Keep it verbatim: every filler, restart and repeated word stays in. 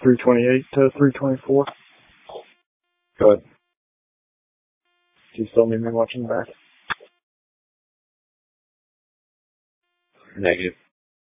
three twenty-eight to three twenty-four. Go ahead. Do you still need me watching the back? Negative.